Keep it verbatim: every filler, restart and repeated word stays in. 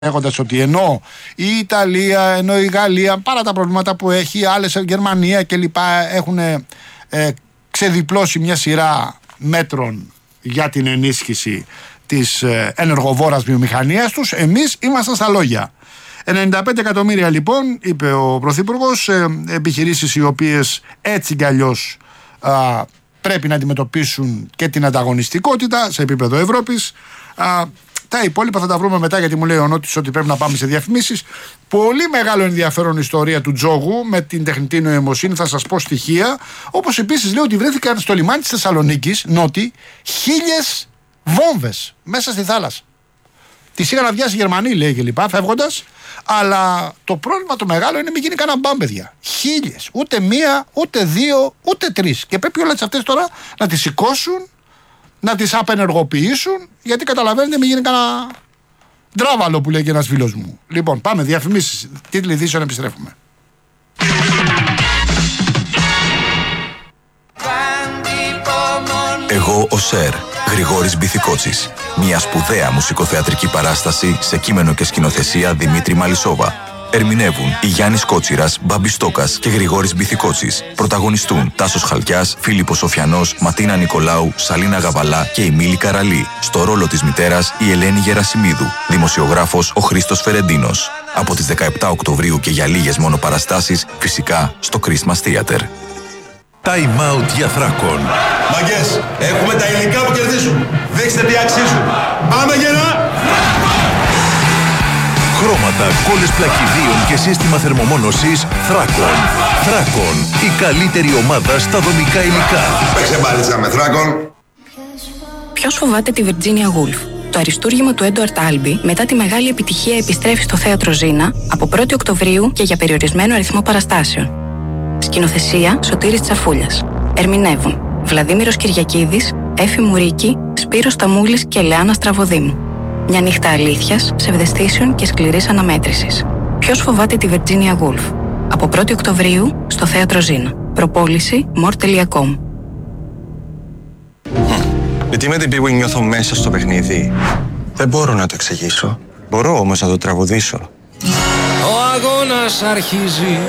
λέγοντας ότι ενώ η Ιταλία, ενώ η Γαλλία, παρά τα προβλήματα που έχει, άλλες, η Γερμανία κλπ. Έχουν ε, ξεδιπλώσει μια σειρά μέτρων για την ενίσχυση της ε, ενεργοβόρας βιομηχανίας τους, εμείς ήμασταν στα λόγια. ενενήντα πέντε εκατομμύρια λοιπόν, είπε ο Πρωθυπουργός, ε, επιχειρήσεις οι οποίες έτσι κι αλλιώς α, πρέπει να αντιμετωπίσουν και την ανταγωνιστικότητα σε επίπεδο Ευρώπης. Α, τα υπόλοιπα θα τα βρούμε μετά, γιατί μου λέει ο Νότης ότι πρέπει να πάμε σε διαφημίσεις. Πολύ μεγάλο ενδιαφέρον ιστορία του τζόγου με την τεχνητή νοημοσύνη, θα σας πω στοιχεία. Όπως επίσης λέει ότι βρέθηκαν στο λιμάνι της Θεσσαλονίκης, Νότι, χίλιες βόμβες μέσα στη θάλασσα. Τις είχαν αδειάσει οι Γερμανοί, λέει, και λοιπά, φεύγοντας. Αλλά το πρόβλημα το μεγάλο είναι μην γίνει κανένα μπαμ, παιδιά. Χίλιες. Ούτε μία, ούτε δύο, ούτε τρεις. Και πρέπει όλες αυτές τώρα να τις σηκώσουν, να τις απενεργοποιήσουν, γιατί καταλαβαίνετε, μην γίνει κανένα ντράβαλο που λέει και ένας φίλος μου. Λοιπόν, πάμε, διαφημίσεις. Τίτλοι ειδήσεων, επιστρέφουμε. Εγώ ο Σερ, Γρηγόρης Μπιθικότσης. Μια σπουδαία μουσικοθεατρική παράσταση σε κείμενο και σκηνοθεσία Δημήτρη Μαλισσόβα. Ερμηνεύουν η Γιάννης Κότσιρας, Μπάμπης Στόκας και Γρηγόρης Μπιθικότσης. Πρωταγωνιστούν Τάσος Χαλκιάς, Φίλιππος Σοφιανός, Ματίνα Νικολάου, Σαλίνα Γαβαλά και η Μίλη Καραλή. Στο ρόλο της μητέρας η Ελένη Γερασιμίδου. Δημοσιογράφος ο Χρήστος Φερεντίνος. Από τις δεκαεπτά Οκτωβρίου και για λίγες μόνο παραστάσεις, φυσικά στο Christmas Theater. Time out για Θράκον. Μαγκές, έχουμε τα υλικά που κερδίζουν. Δείξτε τι αξίζουν. Πάμε γερά! Χρώματα, κόλλες πλακιδίων και σύστημα θερμομόνωσης Θράκον. Θράκον, η καλύτερη ομάδα στα δομικά υλικά. Παίξε μπάλιτσα με Θράκον. Ποιος φοβάται τη Virginia Woolf? Το αριστούργημα του Έντουαρτ Άλμπι μετά τη μεγάλη επιτυχία επιστρέφει στο θέατρο Ζήνα από πρώτη Οκτωβρίου και για περιορισμένο αριθμό παραστάσεων. Σκηνοθεσία Σωτήρης Τσαφούλιας. Ερμηνεύουν Βλαδίμηρος Κυριακίδης, Έφη Μουρίκη, Σπύρος Ταμούλης και Λεάνα Στραβοδήμου. Μια νύχτα αλήθειας, ψευδαισθήσεων και σκληρής αναμέτρησης. Ποιος φοβάται τη Virginia Woolf? Από πρώτη Οκτωβρίου στο θέατρο Ζήνα. Προπόληση more τελεία com. Γιατί με την Bwin νιώθω μέσα στο παιχνίδι. Δεν μπορώ να το εξηγήσω. Μπορώ όμως να το τραγουδήσω. Ο αγώνας αρχίζει.